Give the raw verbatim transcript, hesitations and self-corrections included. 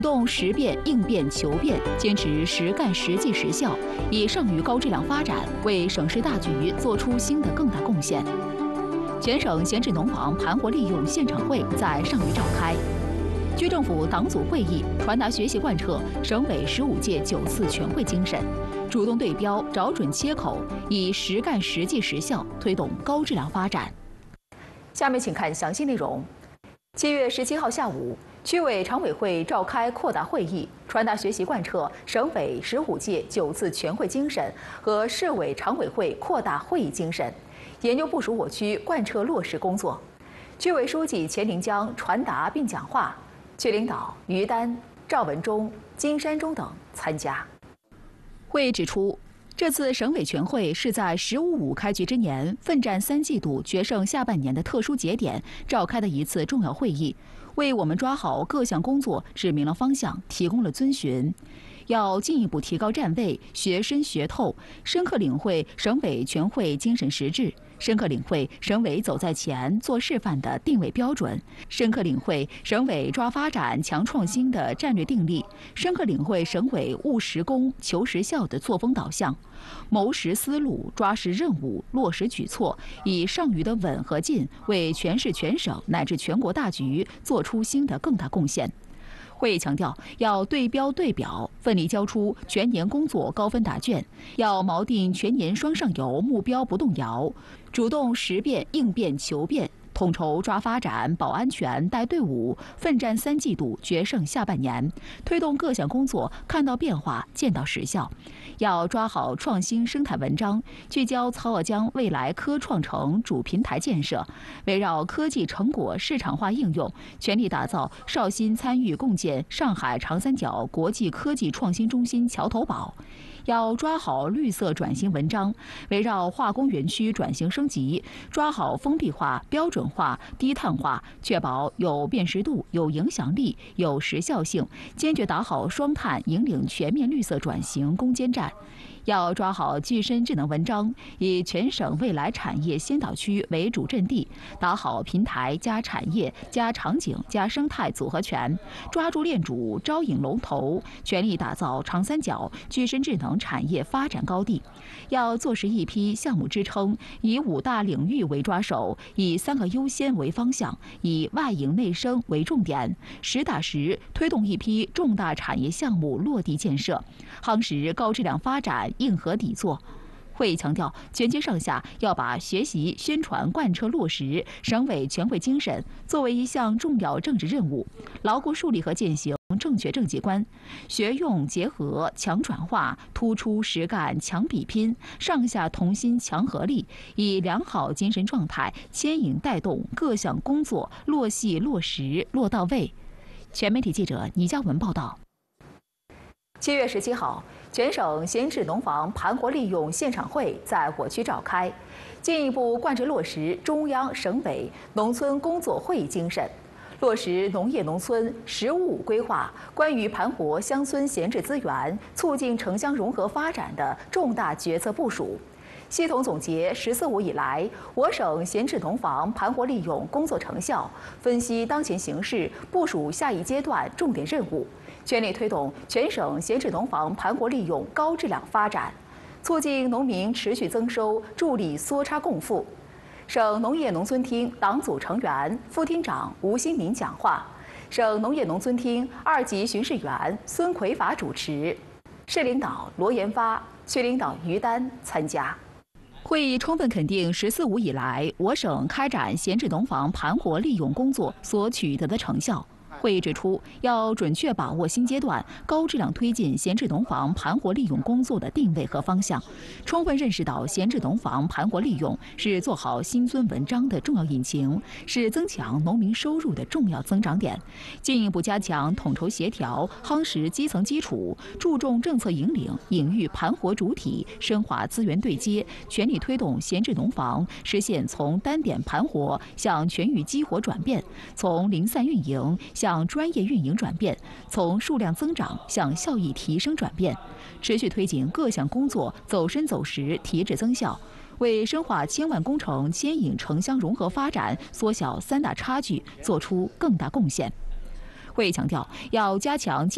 动识变、应变、求变，坚持实干实际实效，以上于高质量发展，为省市大局做出新的更大贡献。全省闲置农房盘活利用现场会在上虞召开。区政府党组会议传达学习贯彻省委十五届九次全会精神，主动对标，找准切口，以实干实际实效推动高质量发展。下面请看详细内容。七月十七号下午，区委常委会召开扩大会议，传达学习贯彻省委十五届九次全会精神和市委常委会扩大会议精神，研究部署我区贯彻落实工作。区委书记钱临江传达并讲话，区领导于丹、赵文忠、金山中等参加。会议指出，这次省委全会是在“十五五”开局之年，奋战三季度、决胜下半年的特殊节点召开的一次重要会议，为我们抓好各项工作指明了方向，提供了遵循。要进一步提高站位，学深学透，深刻领会省委全会精神实质，深刻领会省委走在前、做示范的定位标准，深刻领会省委抓发展、强创新的战略定力，深刻领会省委务实功、求实效的作风导向，谋实思路，抓实任务，落实举措，以上虞的稳和进，为全市全省乃至全国大局做出新的更大贡献。会议强调，要对标对表，奋力交出全年工作高分答卷，要锚定全年双上游目标不动摇，主动识变、应变、求变，统筹抓发展、保安全、带队伍，奋战三季度、决胜下半年，推动各项工作看到变化、见到实效。要抓好创新生态文章，聚焦曹娥江未来科创城主平台建设，围绕科技成果市场化应用，全力打造绍兴参与共建上海长三角国际科技创新中心桥头堡。要抓好绿色转型文章，围绕化工园区转型升级，抓好封闭化、标准化、低碳化，确保有辨识度、有影响力、有时效性，坚决打好双碳，引领全面绿色转型攻坚战。要抓好具身智能文章，以全省未来产业先导区为主阵地，打好平台加产业加场景加生态组合拳，抓住链主，招引龙头，全力打造长三角具身智能产业发展高地。要做实一批项目支撑，以五大领域为抓手，以三个优先为方向，以外营内生为重点，实打实推动一批重大产业项目落地建设，夯实高质量发展硬核底座。会议强调，全区上下要把学习、宣传、贯彻落实省委全会精神作为一项重要政治任务，牢固树立和践行正确政绩观，学用结合、强转化，突出实干、强比拼，上下同心、强合力，以良好精神状态牵引带动各项工作落细、落实、落到位。全媒体记者倪嘉文报道。七月十七号，全省闲置农房盘活利用现场会在我区召开，进一步贯彻落实中央、省委农村工作会议精神，落实农业农村“十五五”规划关于盘活乡村闲置资源、促进城乡融合发展的重大决策部署。系统总结“十四五”以来我省闲置农房盘活利用工作成效，分析当前形势，部署下一阶段重点任务，全力推动全省闲置农房盘活利用高质量发展，促进农民持续增收，助力缩差共富。省农业农村厅党组成员、副厅长吴新民讲话，省农业农村厅二级巡视员孙奎法主持，市领导罗延发、区领导于丹参加。会议充分肯定“十四五”以来我省开展闲置农房盘活利用工作所取得的成效。会议指出，要准确把握新阶段高质量推进闲置农房盘活利用工作的定位和方向，充分认识到闲置农房盘活利用是做好新增文章的重要引擎，是增强农民收入的重要增长点，进一步加强统筹协调，夯实基层基础，注重政策引领，隐喻盘活主体，深化资源对接，全力推动闲置农房实现从单点盘活向全域激活转变，从零散运营向专业运营转变，从数量增长向效益提升转变，持续推进各项工作走深走实、提质增效，为深化千万工程牵引城乡融合发展、缩小三大差距做出更大贡献。会议强调，要加强